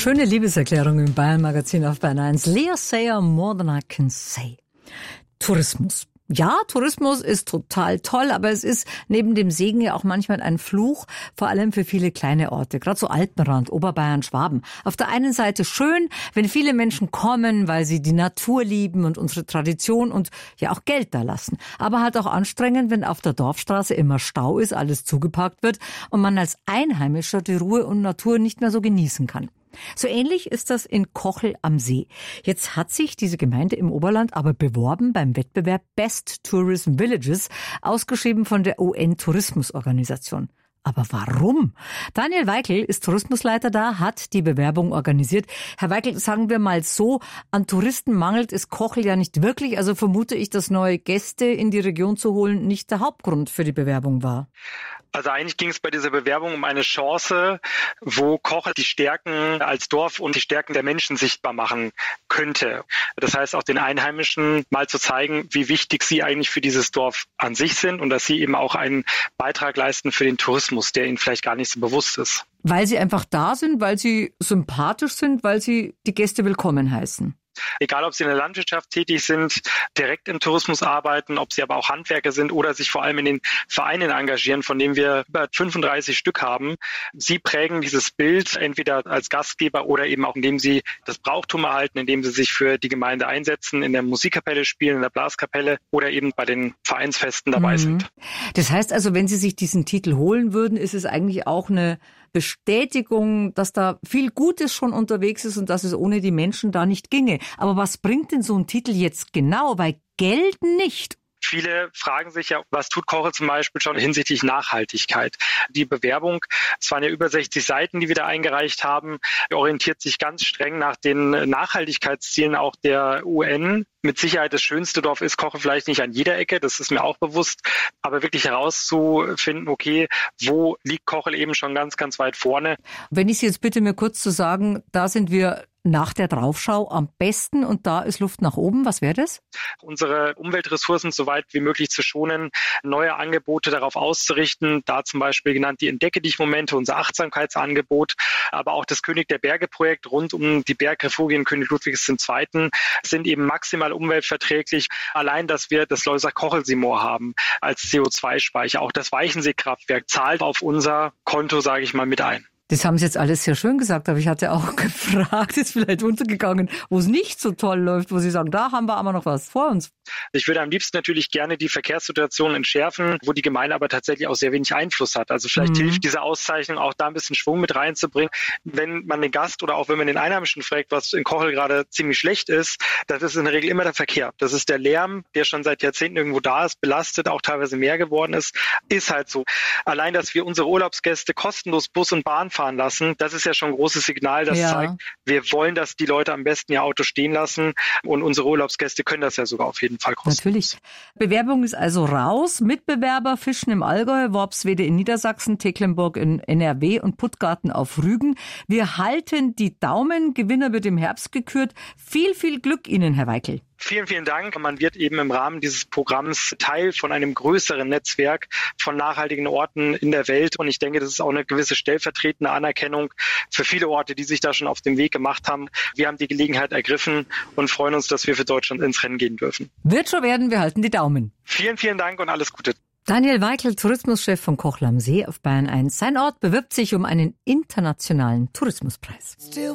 Schöne Liebeserklärung im Bayern-Magazin auf Bayern 1. Lea Sayer, More Than I Can Say. Tourismus. Ja, Tourismus ist total toll, aber es ist neben dem Segen ja auch manchmal ein Fluch, vor allem für viele kleine Orte, gerade so Alpenrand, Oberbayern, Schwaben. Auf der einen Seite schön, wenn viele Menschen kommen, weil sie die Natur lieben und unsere Tradition und ja auch Geld da lassen. Aber halt auch anstrengend, wenn auf der Dorfstraße immer Stau ist, alles zugeparkt wird und man als Einheimischer die Ruhe und Natur nicht mehr so genießen kann. So ähnlich ist das in Kochel am See. Jetzt hat sich diese Gemeinde im Oberland aber beworben beim Wettbewerb Best Tourism Villages, ausgeschrieben von der UN-Tourismusorganisation. Aber warum? Daniel Weikel ist Tourismusleiter da, hat die Bewerbung organisiert. Herr Weikel, sagen wir mal so, an Touristen mangelt es Kochel ja nicht wirklich. Also vermute ich, dass neue Gäste in die Region zu holen nicht der Hauptgrund für die Bewerbung war. Also eigentlich ging es bei dieser Bewerbung um eine Chance, wo Kochel die Stärken als Dorf und die Stärken der Menschen sichtbar machen könnte. Das heißt, auch den Einheimischen mal zu zeigen, wie wichtig sie eigentlich für dieses Dorf an sich sind und dass sie eben auch einen Beitrag leisten für den Tourismus, der ihnen vielleicht gar nicht so bewusst ist. Weil sie einfach da sind, weil sie sympathisch sind, weil sie die Gäste willkommen heißen. Egal, ob sie in der Landwirtschaft tätig sind, direkt im Tourismus arbeiten, ob sie aber auch Handwerker sind oder sich vor allem in den Vereinen engagieren, von denen wir über 35 Stück haben. Sie prägen dieses Bild entweder als Gastgeber oder eben auch, indem sie das Brauchtum erhalten, indem sie sich für die Gemeinde einsetzen, in der Musikkapelle spielen, in der Blaskapelle oder eben bei den Vereinsfesten dabei sind. Das heißt also, wenn Sie sich diesen Titel holen würden, ist es eigentlich auch eine Bestätigung, dass da viel Gutes schon unterwegs ist und dass es ohne die Menschen da nicht ginge. Aber was bringt denn so ein Titel jetzt genau? Weil Geld nicht. Viele fragen sich ja, was tut Kochel zum Beispiel schon hinsichtlich Nachhaltigkeit? Die Bewerbung, es waren ja über 60 Seiten, die wir da eingereicht haben, orientiert sich ganz streng nach den Nachhaltigkeitszielen auch der UN. Mit Sicherheit das schönste Dorf ist Kochel vielleicht nicht an jeder Ecke, das ist mir auch bewusst, aber wirklich herauszufinden, okay, wo liegt Kochel eben schon ganz, ganz weit vorne. Wenn ich Sie jetzt bitte mir kurz zu sagen, da sind wir nach der Draufschau am besten und da ist Luft nach oben. Was wäre das? Unsere Umweltressourcen so weit wie möglich zu schonen, neue Angebote darauf auszurichten, da zum Beispiel genannt die Entdecke-dich-Momente, unser Achtsamkeitsangebot, aber auch das König der Berge-Projekt rund um die Bergrefugien König Ludwigs II. Sind eben maximal umweltverträglich. Allein, dass wir das Loisach-Kochelsee-Moor haben als CO2-Speicher, auch das Weichensee-Kraftwerk zahlt auf unser Konto, sage ich mal, mit ein. Das haben Sie jetzt alles sehr schön gesagt, aber ich hatte auch gefragt, ist vielleicht untergegangen, wo es nicht so toll läuft, wo Sie sagen, da haben wir aber noch was vor uns. Ich würde am liebsten natürlich gerne die Verkehrssituation entschärfen, wo die Gemeinde aber tatsächlich auch sehr wenig Einfluss hat. Also vielleicht hilft diese Auszeichnung auch da ein bisschen Schwung mit reinzubringen. Wenn man den Gast oder auch wenn man den Einheimischen fragt, was in Kochel gerade ziemlich schlecht ist, das ist in der Regel immer der Verkehr. Das ist der Lärm, der schon seit Jahrzehnten irgendwo da ist, belastet, auch teilweise mehr geworden ist halt so. Allein, dass wir unsere Urlaubsgäste kostenlos Bus und Bahn fahren lassen, das ist ja schon ein großes Signal, das zeigt, wir wollen, dass die Leute am besten ihr Auto stehen lassen und unsere Urlaubsgäste können das ja sogar auf jeden Fall kostenlos. Natürlich. Bewerbung ist also raus. Mitbewerber Fischen im Allgäu, Worpswede in Niedersachsen, Tecklenburg in NRW und Puttgarten auf Rügen. Wir halten die Daumen. Gewinner wird im Herbst gekürt. Viel, viel Glück Ihnen, Herr Weikel. Vielen, vielen Dank. Man wird eben im Rahmen dieses Programms Teil von einem größeren Netzwerk von nachhaltigen Orten in der Welt. Und ich denke, das ist auch eine gewisse stellvertretende Anerkennung für viele Orte, die sich da schon auf den Weg gemacht haben. Wir haben die Gelegenheit ergriffen und freuen uns, dass wir für Deutschland ins Rennen gehen dürfen. Wird schon werden, wir halten die Daumen. Vielen, vielen Dank und alles Gute. Daniel Weikel, Tourismuschef von Kochel am See auf Bayern 1. Sein Ort bewirbt sich um einen internationalen Tourismuspreis.